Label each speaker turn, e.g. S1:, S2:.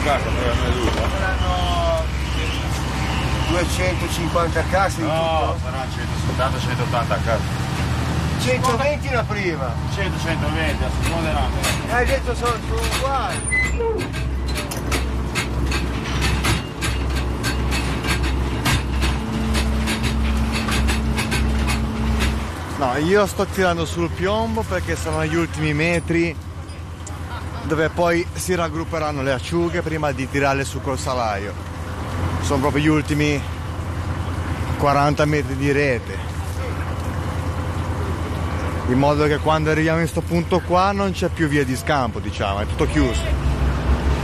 S1: casa per noi due.
S2: Saranno 250 casse di
S1: No,
S2: tutto?
S1: saranno 170-180 case.
S2: 120 la prima.
S1: 100-120, a seconda della.
S2: Hai detto sono uguali.
S3: No, io sto tirando sul piombo perché sono gli ultimi metri dove poi si raggrupperanno le acciughe prima di tirarle su col salaio. Sono proprio gli ultimi 40 metri di rete, in modo che quando arriviamo in sto punto qua non c'è più via di scampo, diciamo, è tutto chiuso.